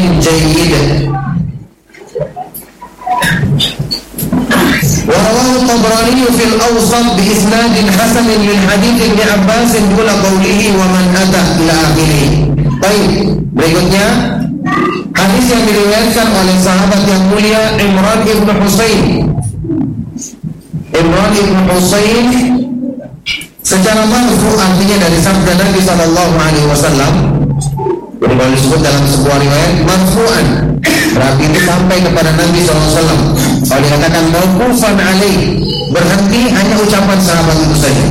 جيد. ورواه الطبراني في الأوسط بإسناد حسن من حديث ابن عباس دون قوله ومن أتى إلى آخره. Baik, berikutnya hadis yang diriwayatkan oleh sahabat yang mulia Imran ibn Husain. Imran ibn Husain secara marfu artinya dari sabda Nabi SAW. Jadi kalau disebut dalam sebuah riwayat marfu'an, berarti itu sampai kepada Nabi SAW. Kalau dikatakan mauqufan alaih, berhenti hanya ucapan sahabat itu saja.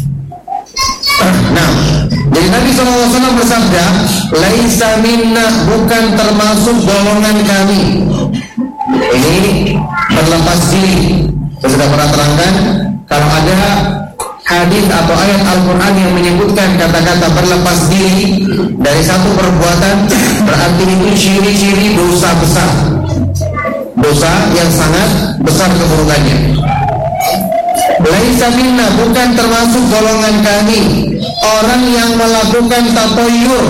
Nah, jadi Nabi SAW bersabda, laisa minna, bukan termasuk golongan kami. Ini berlepas diri. Saya sudah pernah terangkan, kalau ada hadis atau ayat Al-Quran yang menyebutkan kata-kata berlepas diri dari satu perbuatan, berarti itu ciri-ciri dosa besar, dosa yang sangat besar keburukannya. Laisa minna, bukan termasuk golongan kami orang yang melakukan tatoyur,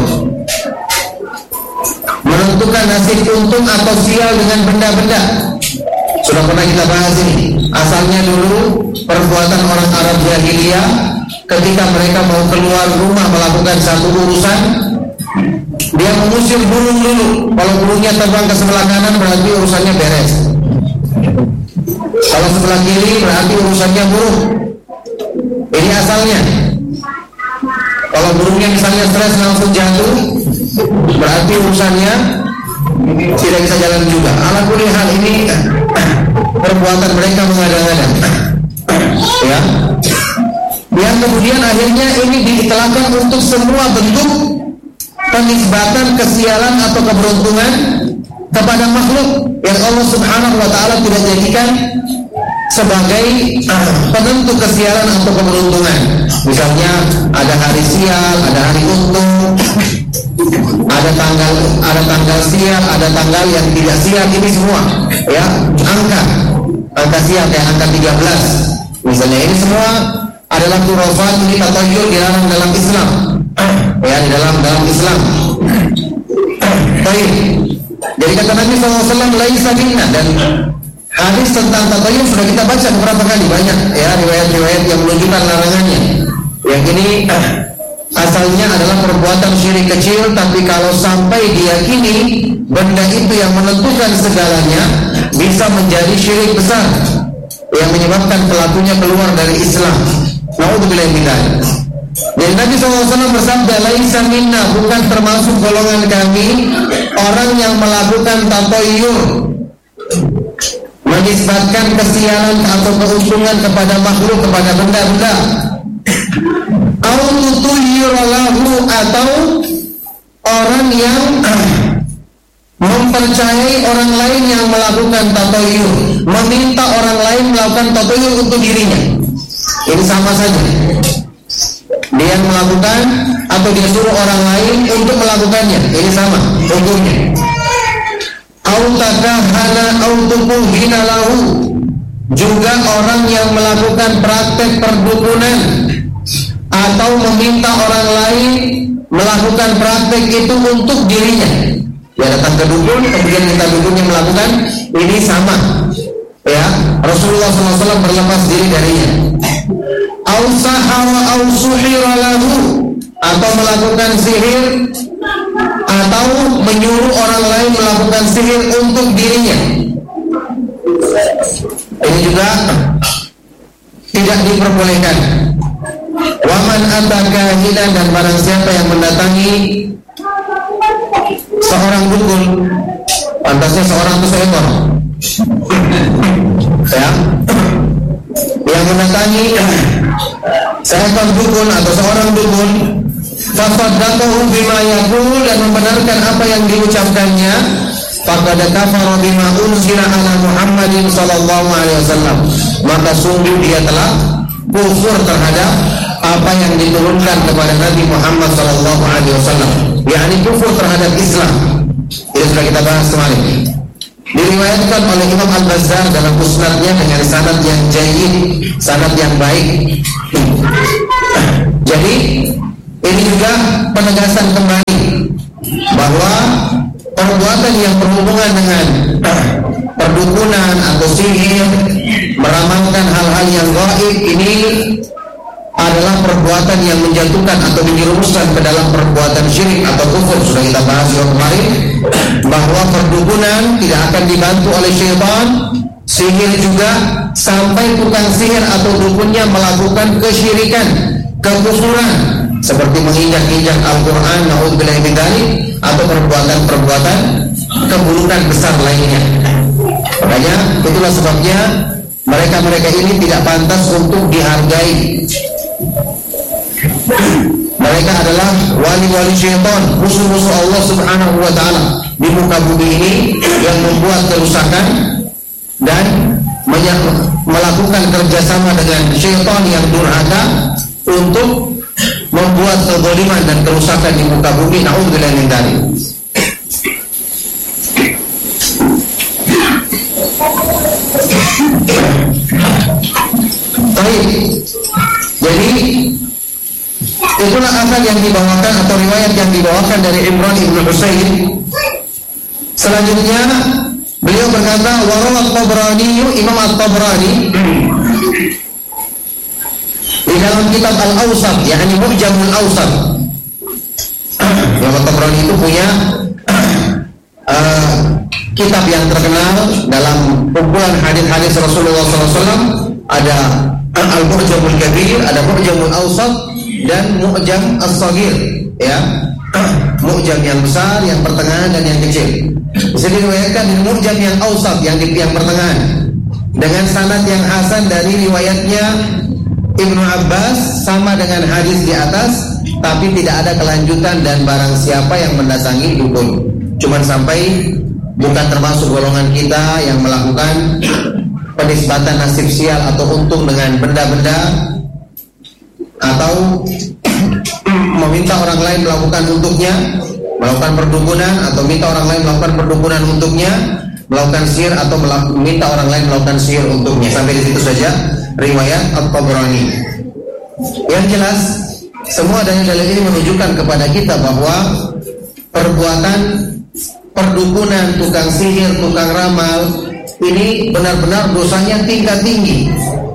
menentukan nasib untung atau sial dengan benda-benda. Sudah pernah kita bahas ini. Asalnya dulu perbuatan orang Arab jahiliyah, ketika mereka mau keluar rumah melakukan satu urusan, dia mengusir burung dulu. Kalau burungnya terbang ke sebelah kanan, berarti urusannya beres. Kalau sebelah kiri, berarti urusannya burung. Ini asalnya. Kalau burungnya misalnya stres langsung jatuh, berarti urusannya tidak bisa jalan juga. Ala kulli hal, ini perbuatan mereka mengada-ngada. Ya. Yang kemudian akhirnya ini diitlaqkan untuk semua bentuk penisbatan kesialan atau keberuntungan kepada makhluk yang Allah Subhanahu wa taala tidak jadikan sebagai penentu kesialan atau keberuntungan. Misalnya ada hari sial, ada hari untung, ada tanggal sial, ada tanggal yang tidak sial. Ini semua ya angka sial kayak angka 13 misalnya. Ini semua adalah khurafat, ini tatoyur dilarang dalam Islam. Ya, di dalam Islam. Baik. Jadi kata Nabi SAW, laisa minna, dan hadis tentang tatoyur sudah kita baca beberapa kali, banyak ya riwayat-riwayat yang menunjukkan larangannya. Yang ini asalnya adalah perbuatan syirik kecil, tapi kalau sampai diyakini benda itu yang menentukan segalanya, bisa menjadi syirik besar yang menyebabkan pelakunya keluar dari Islam. Na'udzubillah min dzalik. Jadi Nabi SAW bersabda, laisa minna, bukan termasuk golongan kami orang yang melakukan tatoyur, menisbatkan kesialan atau keuntungan kepada makhluk, kepada benda-benda. Atau orang yang mempercayai orang lain yang melakukan tatoyur, meminta orang lain melakukan tatoyur untuk dirinya. Ini sama saja. Dia yang melakukan atau dia suruh orang lain untuk melakukannya, ini sama hukumnya. Autakahana autukuhina lahu, juga orang yang melakukan praktek perdukunan atau meminta orang lain melakukan praktek itu untuk dirinya. Dia datang ke dukun, kemudian minta dukunnya melakukan, ini sama. Ya, Rasulullah SAW berlepas diri darinya. Ausahawa ausuhiralahu, atau melakukan sihir, atau menyuruh orang lain melakukan sihir untuk dirinya. Ini juga tidak diperbolehkan. Waman atakahinan, dan barang siapa yang mendatangi seorang dukun, pantasnya seorang itu seekor, ya, yang mendatangi seekor dukun atau seorang dukun, fasaddaqahu bima yaqul, dan membenarkan apa yang diucapkannya, faqad kafara bima unzila ala Muhammadin sallallahu alaihi wasallam, maka sungguh dia telah kufur terhadap apa yang diturunkan kepada Nabi Muhammad sallallahu alaihi wasallam, yakni kufur terhadap Islam. Ini sudah kita bahas kemarin. Diriwayatkan oleh Imam Al-Bazzar dalam musnadnya dengan sanad yang jayyid, sanad yang baik. Jadi ini juga penegasan kembali bahwa perbuatan perbuatan yang berhubungan dengan perdukunan atau sihir, meramalkan hal-hal yang gaib, ini adalah perbuatan yang menjatuhkan atau menjerumuskan ke dalam perbuatan syirik atau kufur. Sudah kita bahas kemarin bahwa perdukunan tidak akan dibantu oleh syaitan, sihir juga, sampai tukang sihir atau dukunnya melakukan kesyirikan, kekufuran, seperti menginjak-injak Al-Quran, na'udzubillahi min dzalik, atau perbuatan-perbuatan keburukan besar lainnya. Makanya itulah sebabnya mereka-mereka ini tidak pantas untuk dihargai. Mereka adalah wali-wali syaitan, musuh-musuh Allah Subhanahu wa ta'ala di muka bumi ini, yang membuat kerusakan dan melakukan kerjasama dengan syaitan yang durhaka untuk membuat kezaliman dan kerusakan di muka bumi. Na'udzubillah min dzalik. Baik. Jadi itulah asal yang dibawakan atau riwayat yang dibawakan dari Imran ibn Husayn. Selanjutnya beliau berkata, warawa At-Tabrani, Imam At-Tabrani di dalam kitab Al-Awsat, yakni Mu'jamul Awsat. Imam At-Tabrani itu punya kitab yang terkenal dalam kumpulan hadis-hadis Rasulullah SAW. Ada Al-Mu'jamul Kabir, ada Mu'jamul Awsat, dan Mu'jam As-Saghir, ya. Mu'jam yang besar, yang pertengahan, dan yang kecil. Bisa diriwayatkan di Mu'jam yang Awsat, yang pertengahan, dengan sanad yang hasan dari riwayatnya Ibnu Abbas, sama dengan hadis di atas, tapi tidak ada kelanjutan dan barang siapa yang mendatangi dukun. Cuman sampai bukan termasuk golongan kita yang melakukan penisbatan nasib sial atau untung dengan benda-benda, atau meminta orang lain melakukan untuknya, melakukan perdukunan, atau minta orang lain melakukan perdukunan untuknya, melakukan sihir, atau meminta orang lain melakukan sihir untuknya. Sampai di situ saja riwayat At-Tabrani. Yang jelas, semua dalil-dalil ini menunjukkan kepada kita bahwa perbuatan perdukunan, tukang sihir, tukang ramal, ini benar-benar dosanya tingkat tinggi.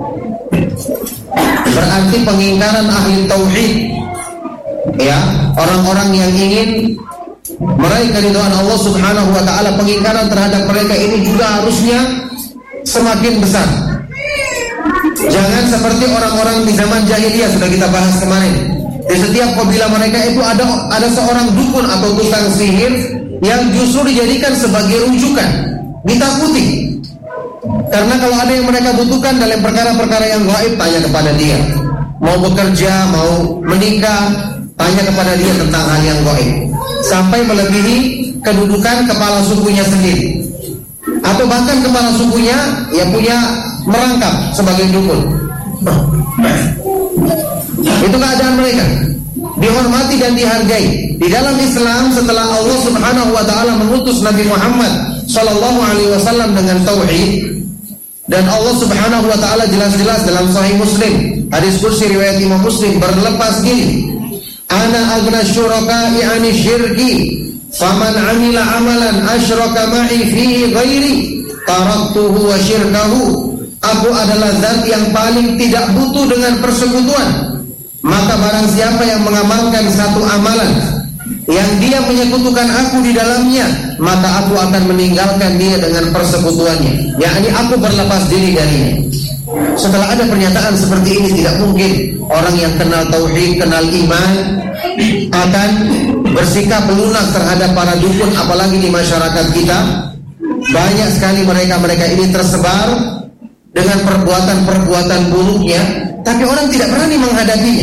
Berarti pengingkaran ahli tauhid, ya, orang-orang yang ingin meraih keridhaan Allah Subhanahu wa ta'ala, pengingkaran terhadap mereka ini juga harusnya semakin besar. Jangan seperti orang-orang di zaman jahiliyah, sudah kita bahas kemarin. Di setiap kabilah mereka itu ada seorang dukun atau tukang sihir yang justru dijadikan sebagai rujukan, ditakuti. Karena kalau ada yang mereka butuhkan dalam perkara-perkara yang gaib, tanya kepada dia. Mau bekerja, mau menikah, tanya kepada dia tentang hal yang gaib. Sampai melebihi kedudukan kepala sukunya sendiri, atau bahkan kepala sukunya ya punya merangkap sebagai dukun. Itu keadaan mereka, dihormati dan dihargai. Di dalam Islam, setelah Allah Subhanahu wa ta'ala mengutus Nabi Muhammad sallallahu alaihi wasallam dengan tauhid, dan Allah Subhanahu wa ta'ala jelas-jelas dalam Sahih Muslim, hadis kursi riwayat Imam Muslim, berlepas diri, ana aghna syuraka'i 'ani syirki, faman 'amila 'amalan asyraka ma'i fihi ghairi taraktuhu wa syirkahu. Aku adalah zat yang paling tidak butuh dengan persekutuan, maka barang siapa yang mengamalkan satu amalan yang dia menyekutukan aku di dalamnya, maka aku akan meninggalkan dia dengan persekutuannya, yakni aku berlepas diri darinya. Setelah ada pernyataan seperti ini, tidak mungkin orang yang kenal tauhid, kenal iman, akan bersikap lunak terhadap para dukun. Apalagi di masyarakat kita banyak sekali mereka ini tersebar dengan perbuatan-perbuatan buruknya, tapi orang tidak berani menghadapinya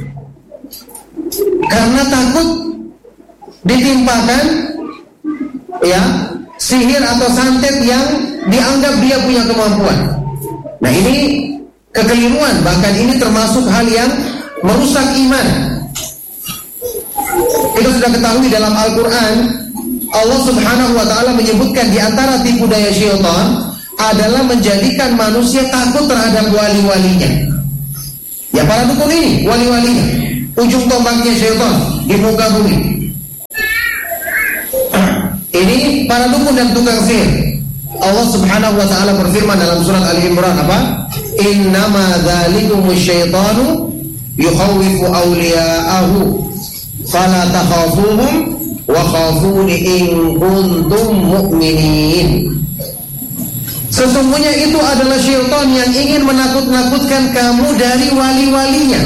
karena takut ditimpakan, ya, sihir atau santet yang dianggap dia punya kemampuan. Nah, ini kekeliruan, bahkan ini termasuk hal yang merusak iman. Kita sudah ketahui dalam Al-Quran, Allah Subhanahu wa ta'ala menyebutkan di antara tipu daya syaitan adalah menjadikan manusia takut terhadap wali-walinya. Ya, para dukun ini wali-walinya, ujung tombaknya syaitan di muka bumi. Ini para dukun dan tukang sihir. Allah Subhanahu wa taala berfirman dalam surat Ali Imran apa? Innama dzalikumus syaitanu yukhawwifu awliya'ahu fala takhafuhum wa khafuni in kuntum mu'minin. Sesungguhnya itu adalah syaitan yang ingin menakut-nakutkan kamu dari wali-walinya,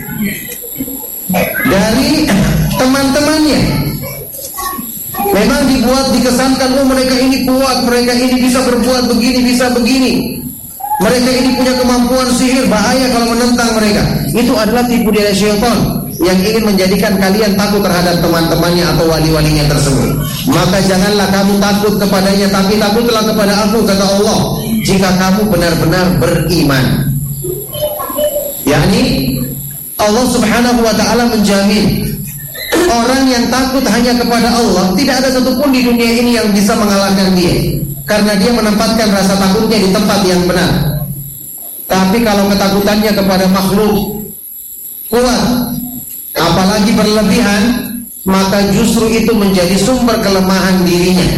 dari teman-temannya. Memang dikesankan, oh mereka ini kuat, mereka ini bisa berbuat begini, bisa begini. Mereka ini punya kemampuan sihir, bahaya kalau menentang mereka. Itu adalah tipu daya syaitan yang ingin menjadikan kalian takut terhadap teman-temannya atau wali-walinya tersebut. Maka janganlah kamu takut kepadanya, tapi takutlah kepada aku, kata Allah, jika kamu benar-benar beriman. Yakni Allah Subhanahu wa taala menjamin orang yang takut hanya kepada Allah, tidak ada satupun di dunia ini yang bisa mengalahkan dia, karena dia menempatkan rasa takutnya di tempat yang benar. Tapi kalau ketakutannya kepada makhluk kuat, apalagi berlebihan, maka justru itu menjadi sumber kelemahan dirinya.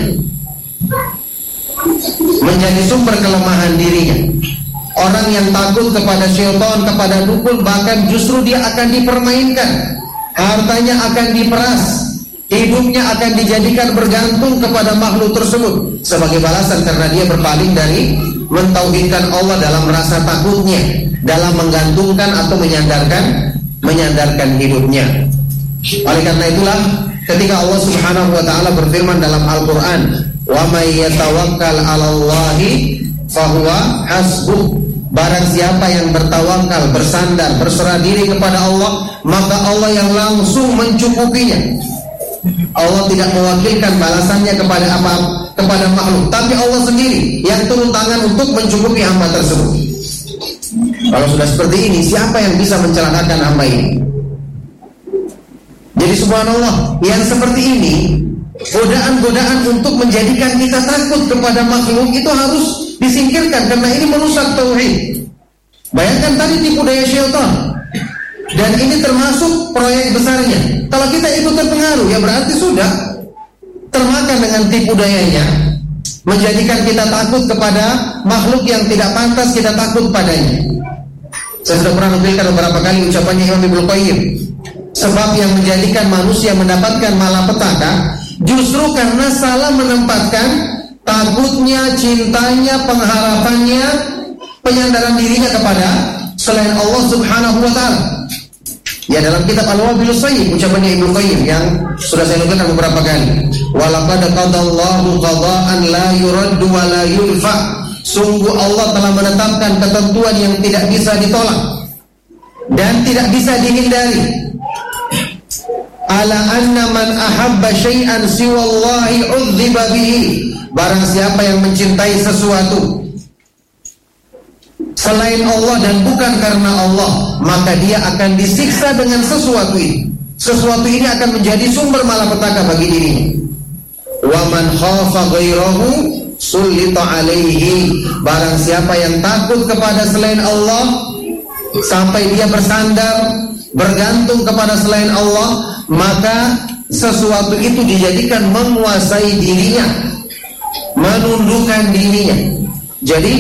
Menjadi sumber kelemahan dirinya. Orang yang takut kepada syaitan, kepada dukun, bahkan justru dia akan dipermainkan. Hartanya akan diperas, hidupnya akan dijadikan bergantung kepada makhluk tersebut sebagai balasan karena dia berpaling dari mentauhidkan Allah dalam rasa takutnya, dalam menggantungkan atau menyandarkan hidupnya. Oleh karena itulah ketika Allah Subhanahu wa taala berfirman dalam Al-Qur'an, "Wa may yatawakkal 'alallahi fahuwa hasbuh." Barang siapa yang bertawakal, bersandar, berserah diri kepada Allah, maka Allah yang langsung mencukupinya. Allah tidak mewakilkan balasannya kepada makhluk, tapi Allah sendiri yang turun tangan untuk mencukupi hamba tersebut. Kalau sudah seperti ini, siapa yang bisa mencelakakan hamba ini? Jadi subhanallah, yang seperti ini, godaan-godaan untuk menjadikan kita takut kepada makhluk itu harus disingkirkan, karena ini merusak tauhid. Bayangkan tadi tipu daya syaitan, dan ini termasuk proyek besarnya. Kalau kita ikut terpengaruh, ya berarti sudah termakan dengan tipu dayanya, menjadikan kita takut kepada makhluk yang tidak pantas kita takut padanya. Saya sudah pernah nukilkan beberapa kali ucapannya Imam Ibnu Qayyim. Sebab yang menjadikan manusia mendapatkan malapetaka justru karena salah menempatkan takutnya, cintanya, pengharapannya, penyandaran dirinya kepada selain Allah Subhanahu wa taala. Ya, dalam kitab Al-Wabilus Sayyib ucapannya Ibnu Qayyim yang sudah saya nukilkan beberapa kali. Walaqad qadallahu qada'an la yuraddu wa la yulfa. Sungguh Allah telah menetapkan ketentuan yang tidak bisa ditolak dan tidak bisa dihindari. Ala anna man ahabba syai'an siwallahi 'udziba bihi. Barang siapa yang mencintai sesuatu selain Allah dan bukan karena Allah, maka dia akan disiksa dengan sesuatu ini. Sesuatu ini akan menjadi sumber malapetaka bagi dirinya. Wa man khafa ghairahu sulita alaihi. Barang siapa yang takut kepada selain Allah sampai dia bersandar, bergantung kepada selain Allah, maka sesuatu itu dijadikan menguasai dirinya, menundukkan dirinya. Jadi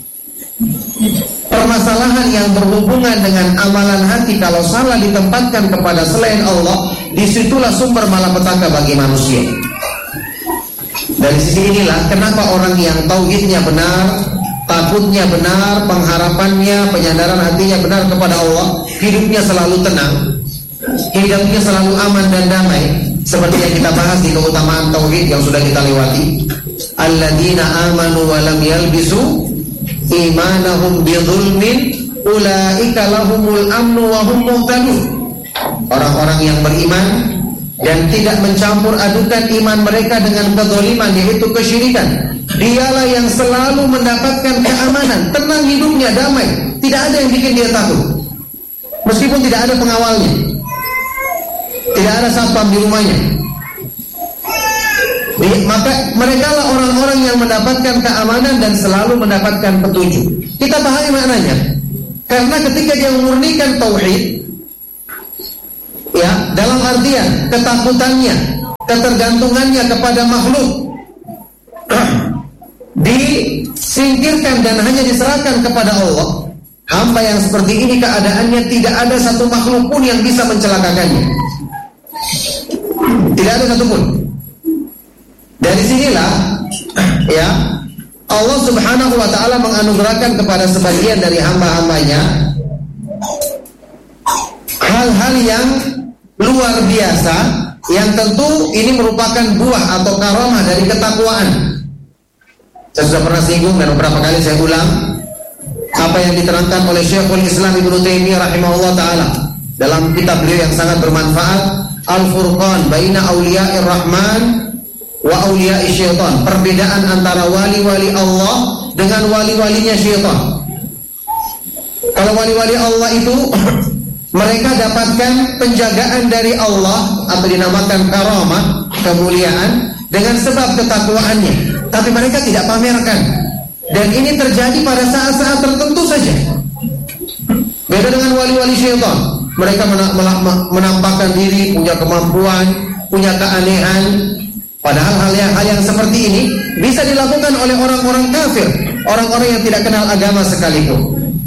permasalahan yang berhubungan dengan amalan hati kalau salah ditempatkan kepada selain Allah, disitulah sumber malapetaka bagi manusia. Dari sisi inilah kenapa orang yang tauhidnya benar, takutnya benar, pengharapannya, penyandaran hatinya benar kepada Allah, hidupnya selalu tenang, hidupnya selalu aman dan damai. Seperti yang kita bahas di keutamaan tauhid yang sudah kita lewati. Alladzina amanu wa lam yalbisu imanahum bidzulmin ulaika lahumul amnu wa hum muhtadun. Orang-orang yang beriman dan tidak mencampur adukan iman mereka dengan kedzaliman, yaitu kesyirikan, dialah yang selalu mendapatkan keamanan, tenang hidupnya, damai, tidak ada yang bikin dia takut. Meskipun tidak ada pengawalnya, tidak ada satpam di rumahnya. Maka mereka lah orang-orang yang mendapatkan keamanan dan selalu mendapatkan petunjuk. Kita pahami maknanya. Karena ketika dia memurnikan tauhid, ya, dalam artian ketakutannya ketergantungannya kepada makhluk disingkirkan dan hanya diserahkan kepada Allah, hamba yang seperti ini keadaannya tidak ada satu makhluk pun yang bisa mencelakakannya. Tidak ada satupun. Dari sinilah ya Allah Subhanahu wa ta'ala menganugerahkan kepada sebagian dari hamba-hambanya hal-hal yang luar biasa, yang tentu ini merupakan buah atau karamah dari ketakwaan. Saya sudah pernah singgung dan beberapa kali saya ulang apa yang diterangkan oleh Syekhul Islam Ibnu Taimiyah rahimahullah ta'ala dalam kitab beliau yang sangat bermanfaat, Al-Furqan Baina Auliya'ir Rahman wa Auliya'i Syaitan, perbedaan antara wali-wali Allah dengan wali-walinya syaitan. Kalau wali-wali Allah itu mereka dapatkan penjagaan dari Allah atau dinamakan karamah, kemuliaan, dengan sebab ketakwaannya, tapi mereka tidak pamerkan. Dan ini terjadi pada saat-saat tertentu saja. Beda dengan wali-wali syaitan, mereka menampakkan diri, punya kemampuan, punya keanehan. Padahal hal yang seperti ini bisa dilakukan oleh orang-orang kafir, orang-orang yang tidak kenal agama sekalipun.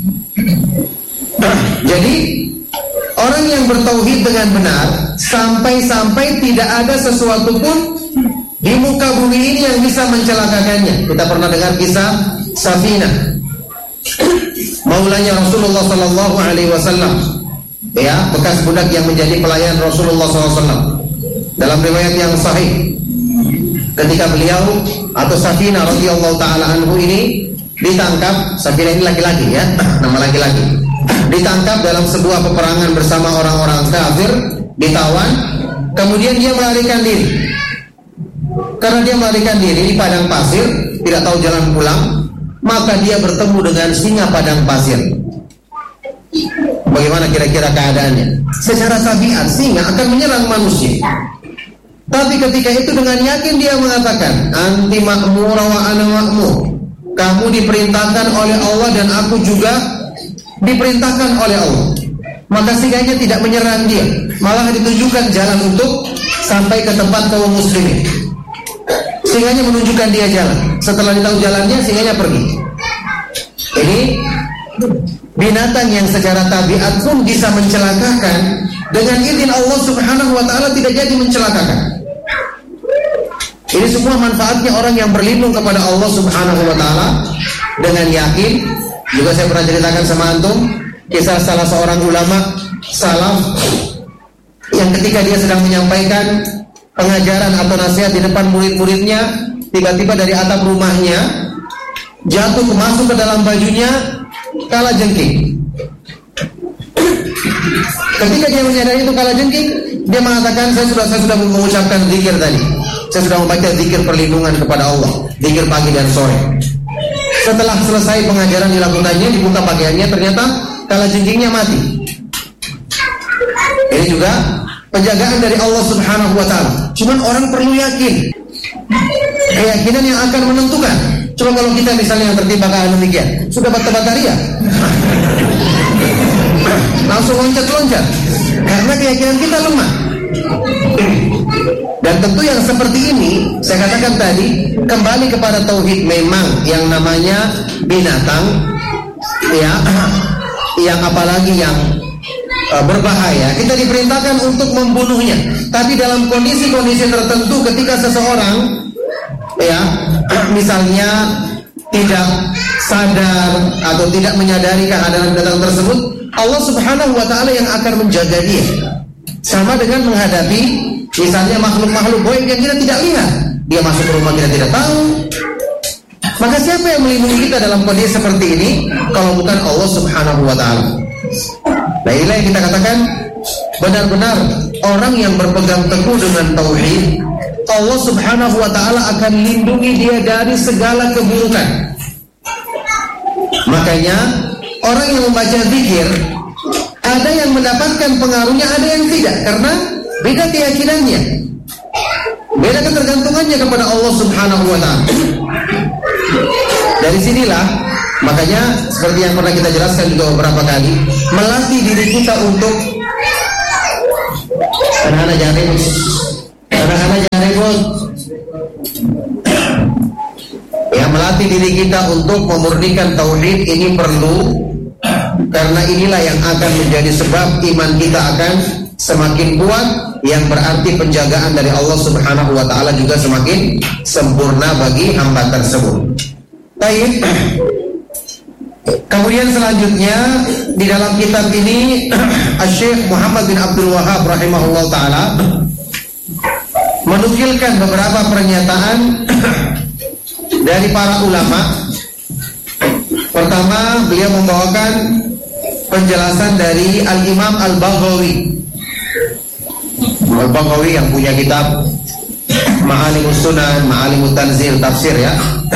Jadi orang yang bertauhid dengan benar, sampai-sampai tidak ada sesuatu pun di muka bumi ini yang bisa mencelakakannya. Kita pernah dengar kisah Safinah, maulanya Rasulullah Sallallahu Alaihi Wasallam, ya, bekas budak yang menjadi pelayan Rasulullah SAW. Dalam riwayat yang sahih, ketika beliau atau Safinah radhiyallahu taala anhu ini ditangkap, Safinah ini laki-laki ya, nama laki-laki, ditangkap dalam sebuah peperangan bersama orang-orang kafir, ditawan, kemudian dia melarikan diri. Karena dia melarikan diri di padang pasir, tidak tahu jalan pulang, maka dia bertemu dengan singa padang pasir. Bagaimana kira-kira keadaannya? Secara tabiat singa akan menyerang manusia. Tapi ketika itu dengan yakin dia mengatakan, anti ma'mura wa ana ma'mur. Kamu diperintahkan oleh Allah dan aku juga diperintahkan oleh Allah. Maka singanya tidak menyerang dia, malah ditunjukkan jalan untuk sampai ke tempat kaum muslimin. Singanya menunjukkan dia jalan. Setelah ditahu jalannya, singanya pergi. Ini binatang yang secara tabiat pun bisa mencelakakan, dengan izin Allah Subhanahu wa ta'ala tidak jadi mencelakakan. Ini semua manfaatnya orang yang berlindung kepada Allah Subhanahu wa ta'ala dengan yakin. Juga saya pernah ceritakan sama antum kisah salah seorang ulama salaf yang ketika dia sedang menyampaikan pengajaran atau nasihat di depan murid-muridnya, tiba-tiba dari atap rumahnya jatuh masuk ke dalam bajunya kalajengking. Ketika dia menyadari itu kalajengking, dia mengatakan, saya sudah mengucapkan zikir tadi, saya sudah membaca zikir perlindungan kepada Allah, zikir pagi dan sore. Setelah selesai pengajaran dilakukannya, dibuka pakaiannya, ternyata kalajengkingnya mati. Ini juga penjagaan dari Allah Subhanahu wa ta'ala. Cuman orang perlu yakin, keyakinan yang akan menentukan. Coba kalau kita misalnya yang tertimpa keadaan demikian, sudah bata-bataria, langsung loncat-loncat, karena keyakinan kita lemah. Dan tentu yang seperti ini, saya katakan tadi, kembali kepada tauhid. Memang yang namanya binatang, ya, yang apalagi yang berbahaya, kita diperintahkan untuk membunuhnya. Tapi dalam kondisi-kondisi tertentu, ketika seseorang, ya, misalnya tidak sadar atau tidak menyadari keadaan binatang tersebut, Allah Subhanahu wa ta'ala yang akan menjaga dia. Sama dengan menghadapi misalnya makhluk-makhluk gaib yang kita tidak lihat, dia masuk ke rumah kita tidak tahu. Maka siapa yang melindungi kita dalam kondisi seperti ini kalau bukan Allah Subhanahu wa ta'ala? Nah, inilah yang kita katakan, benar-benar orang yang berpegang teguh dengan tauhid, Allah Subhanahu wa ta'ala akan lindungi dia dari segala keburukan. Makanya orang yang membaca zikir, ada yang mendapatkan pengaruhnya, ada yang tidak, karena beda keyakinannya, beda ketergantungannya kepada Allah Subhanahu wa ta'ala. Dari sinilah, makanya seperti yang pernah kita jelaskan juga beberapa kali, melatih diri kita untuk anak-anak jangan ribut. Anak-anak jangan ribut. Ya, melatih diri kita untuk memurnikan tauhid ini perlu, karena inilah yang akan menjadi sebab iman kita akan semakin kuat, yang berarti penjagaan dari Allah Subhanahu wa taala juga semakin sempurna bagi hamba tersebut. Baik. Kemudian selanjutnya di dalam kitab ini Syekh Muhammad bin Abdul Wahhab rahimahullah taala menukilkan beberapa pernyataan dari para ulama. Pertama, beliau membawakan penjelasan dari Al-Imam Al-Baghawi. Al-Baghawi yang punya kitab Ma'alimus Sunan, Ma'alimut Tanzil, tafsir ya.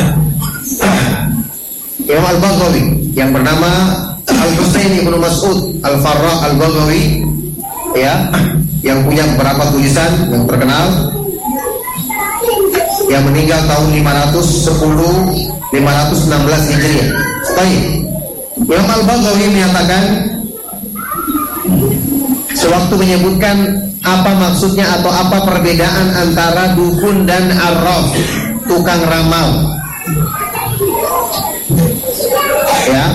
Imam Al-Baghawi yang bernama Al-Husain ibnu Mas'ud Al-Farra Al-Baghawi ya, yang punya beberapa tulisan yang terkenal, yang meninggal tahun 516 Hijriah. Baik. Imam Al-Baghawi menyatakan, sewaktu menyebutkan apa maksudnya atau apa perbedaan antara dukun dan arraf, tukang ramal. Ya.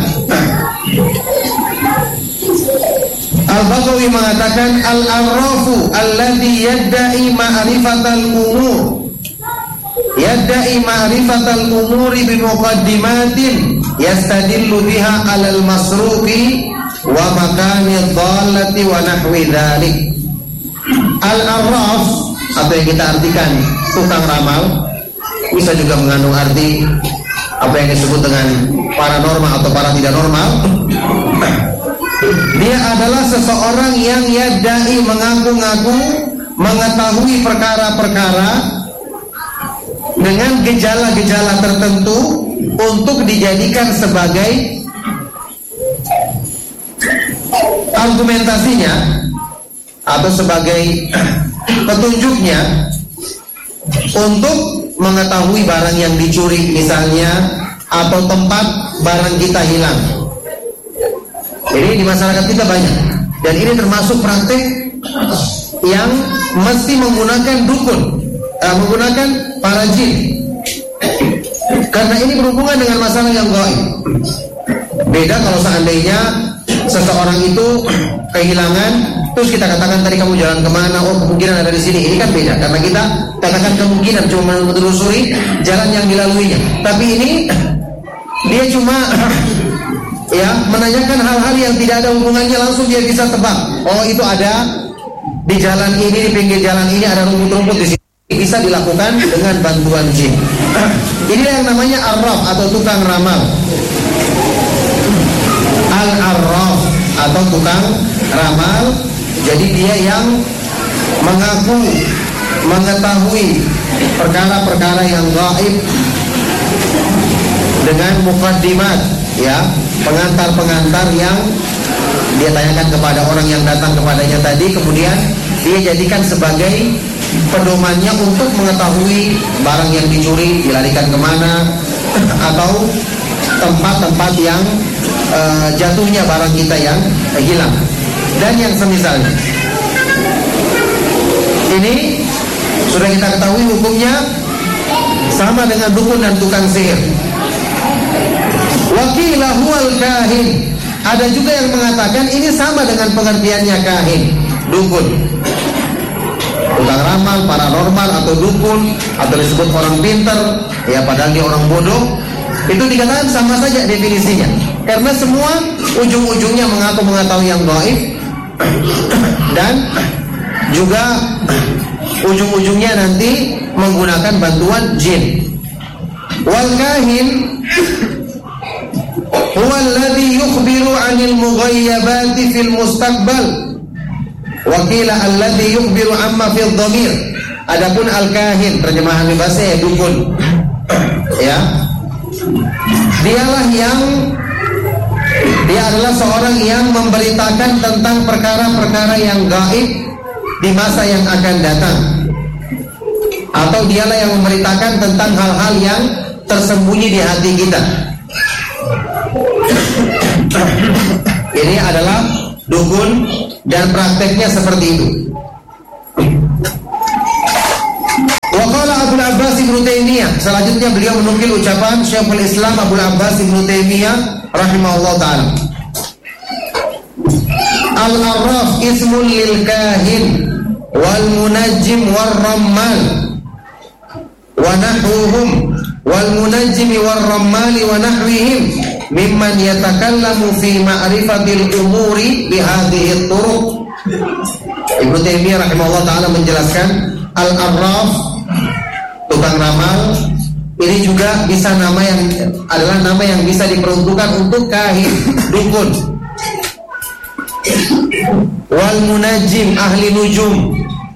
Al-Baghawi mengatakan al-arrafu alladhi yadda'i ma'rifatal umur. Yadda'i ma'rifatal umuri bimuqaddimatin yastadillu biha 'alal masruqi wa makani dhallati wa nahwi dzalik. Al-arraf atau yang kita artikan tukang ramal bisa juga mengandung arti apa yang disebut dengan paranormal atau para tidak normal. Dia adalah seseorang yang yadda'i, mengaku-ngaku mengetahui perkara-perkara dengan gejala-gejala tertentu untuk dijadikan sebagai argumentasinya atau sebagai petunjuknya untuk mengetahui barang yang dicuri misalnya, atau tempat barang kita hilang. Ini di masyarakat kita banyak, dan ini termasuk praktik yang mesti menggunakan dukun, menggunakan para jin, karena ini berhubungan dengan masalah yang gaib. Beda kalau seandainya seseorang itu kehilangan, terus kita katakan tadi kamu jalan kemana, oh kemungkinan ada di sini. Ini kan beda, karena kita katakan kemungkinan cuma menelusuri jalan yang dilaluinya. Tapi ini dia cuma ya menanyakan hal-hal yang tidak ada hubungannya, langsung dia bisa tebak. Oh itu ada di jalan ini, di pinggir jalan ini ada rumput-rumput di sini. Bisa dilakukan dengan bantuan jin. Inilah yang namanya arraf atau tukang ramal. Al-arraf atau tukang ramal. Jadi dia yang mengaku mengetahui perkara-perkara yang gaib dengan muqaddimat, ya, pengantar-pengantar yang dia tanyakan kepada orang yang datang kepadanya tadi, kemudian dia jadikan sebagai pedomannya untuk mengetahui barang yang dicuri dilarikan kemana, atau tempat-tempat yang jatuhnya barang kita yang hilang, dan yang semisalnya. Ini sudah kita ketahui hukumnya sama dengan dukun dan tukang sihir. Wakilah huwal kahin. Ada juga yang mengatakan ini sama dengan pengertiannya kahin, dukun, tukang ramal, paranormal atau dukun, atau disebut orang pintar, ya padahal dia orang bodoh. Itu dikatakan sama saja definisinya, karena semua ujung-ujungnya mengaku mengetahui yang gaib, dan juga ujung-ujungnya nanti menggunakan bantuan jin. Wal kahin huwa alladhi yukhbiru 'anil mughayyabati fil mustaqbal, wa qila alladhi yukhbiru amma fil dhamir. Adapun al-kahin, terjemahan bahasa ya dukun, ya, dia adalah seorang yang memberitakan tentang perkara-perkara yang gaib di masa yang akan datang, atau dialah yang memberitakan tentang hal-hal yang tersembunyi di hati kita. Ini adalah dukun dan prakteknya seperti itu. Qala Abul Abbas Ibnu Taimiyah. Selanjutnya beliau menukil ucapan Syekhul Islam Abul Abbas Ibnu Taimiyah rahimahullah taala. Al-arraf ismun lil kahin wal munajjim war rammal wa nahwuhum wal munajjim war rammal wa nahwihim mimman yatakallamu fi ma'rifatil umuri bi hadhihi turuq. Ibnu Taimiyah rahimahullah taala menjelaskan al-arraf, tukang ramal, ini juga bisa adalah nama yang bisa diperuntukkan untuk kahin, dukun. Wal munajjim, ahli nujum,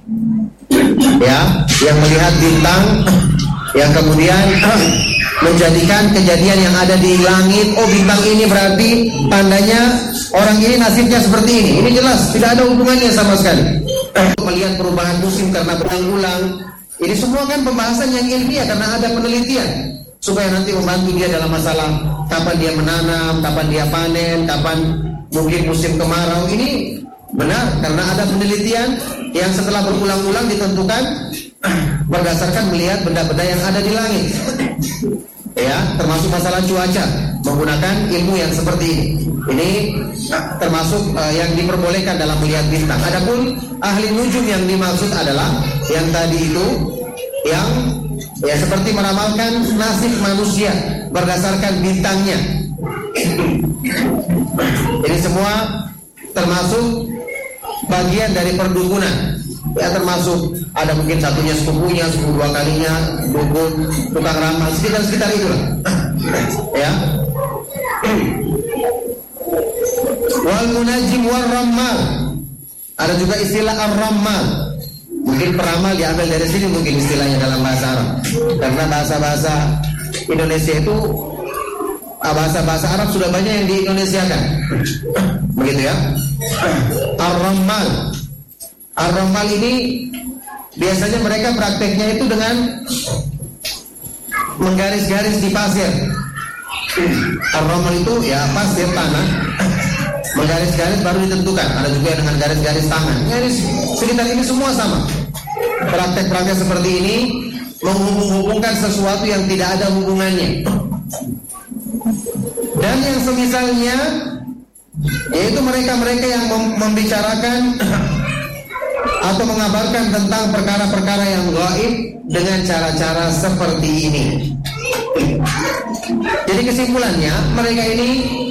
ya, yang melihat bintang, yang kemudian menjadikan kejadian yang ada di langit. Oh, bintang ini berarti tandanya orang ini nasibnya seperti ini. Ini jelas tidak ada hubungannya sama sekali. Melihat perubahan musim karena berulang-ulang. Ini semua kan pembahasan yang ilmiah karena ada penelitian supaya nanti membantu dia dalam masalah kapan dia menanam, kapan dia panen, kapan mungkin musim kemarau. Ini benar karena ada penelitian yang setelah berulang-ulang ditentukan berdasarkan melihat benda-benda yang ada di langit. Ya, termasuk masalah cuaca menggunakan ilmu yang seperti ini. Ini termasuk yang diperbolehkan dalam melihat bintang. Adapun ahli nujum yang dimaksud adalah yang tadi itu, yang ya seperti meramalkan nasib manusia berdasarkan bintangnya. Ini semua termasuk bagian dari perdukunan. Ya, termasuk ada mungkin satunya sepupunya, sepupu dua kalinya, dukun, tukang ramal, sekitar itu lah. Ya. Wal munajjim war rammal. Ada juga istilah ar-rammal. Mungkin peramal diambil dari sini mungkin istilahnya dalam bahasa Arab. Karena bahasa-bahasa Indonesia itu bahasa-bahasa Arab sudah banyak yang di-Indonesiakan. Begitu ya. Ar-rammal. Ar-rammal ini biasanya mereka prakteknya itu dengan menggaris-garis di pasir. Ar-rammal itu ya pasir tanah, menggaris-garis baru ditentukan. Ada juga dengan garis-garis tangan. Garis sekitar ini semua sama. Praktek-praktek seperti ini menghubung-hubungkan sesuatu yang tidak ada hubungannya. Dan yang semisalnya, yaitu mereka-mereka yang membicarakan atau mengabarkan tentang perkara-perkara yang gaib dengan cara-cara seperti ini. Jadi kesimpulannya, mereka ini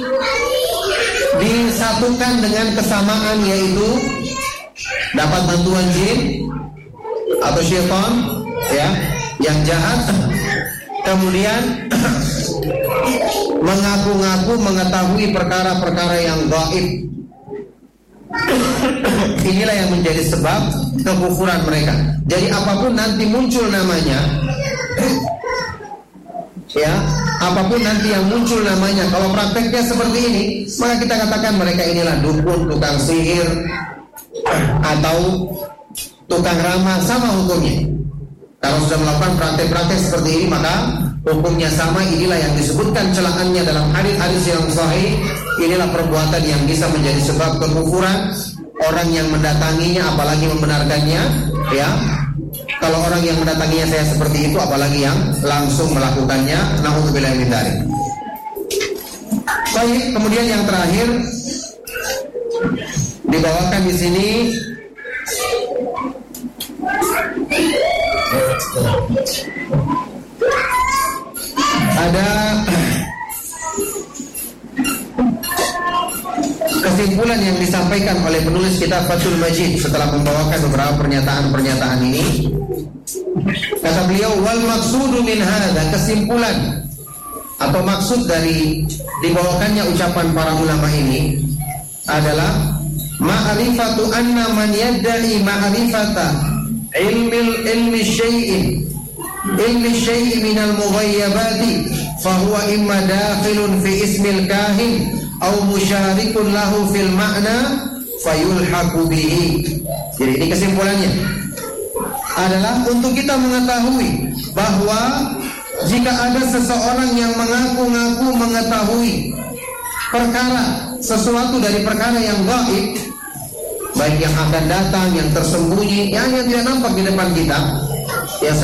disatukan dengan kesamaan, yaitu dapat bantuan jin atau syaitan, ya, yang jahat, kemudian mengaku-ngaku mengetahui perkara-perkara yang gaib. Inilah yang menjadi sebab kekufuran mereka. Jadi apapun nanti muncul namanya, ya, apapun nanti yang muncul namanya, kalau prakteknya seperti ini, maka kita katakan mereka inilah dukun, tukang sihir, atau tukang ramal, sama hukumnya. Kalau sudah melakukan praktek-praktek seperti ini, maka hukumnya sama. Inilah yang disebutkan celahannya dalam hadis-hadis yang sahih. Inilah perbuatan yang bisa menjadi sebab kekufuran orang yang mendatanginya, apalagi membenarkannya. Ya, kalau orang yang mendatanginya saya seperti itu, apalagi yang langsung melakukannya. Na'udzubillahi min dzalik. Baik, kemudian yang terakhir dibawakan di sini ada kesimpulan yang disampaikan oleh penulis kitab Fathul Majid setelah membawakan beberapa pernyataan-pernyataan ini. Kata beliau, wal maksudu min hadza, kesimpulan atau maksud dari dibawakannya ucapan para ulama ini adalah ma'rifatu anna man yadda'i ma'rifata ilmi syai'in minal mughayyabati fahuwa imma dakhilun fi ismil kahin aw musyarikun lahu fil ma'na fayulhaqu bihi. Jadi ini kesimpulannya adalah untuk kita mengetahui bahwa jika ada seseorang yang mengaku-ngaku mengetahui perkara, sesuatu dari perkara yang gaib, baik yang akan datang, yang tersembunyi, yang tidak nampak di depan kita, ya